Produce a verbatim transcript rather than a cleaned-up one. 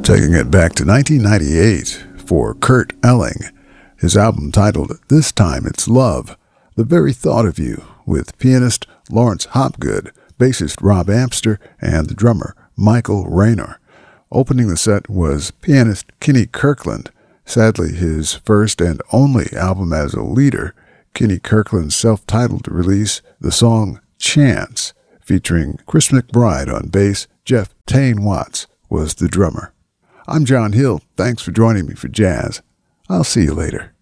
Taking it back to nineteen ninety-eight for Kurt Elling, his album titled This Time It's Love, The Very Thought of You, with pianist Lawrence Hopgood, bassist Rob Amster, and the drummer Michael Raynor. Opening the set was pianist Kenny Kirkland. Sadly, his first and only album as a leader, Kenny Kirkland's self-titled release, the song Chance, featuring Chris McBride on bass, Jeff Tane Watts was the drummer. I'm John Hill. Thanks for joining me for jazz. I'll see you later.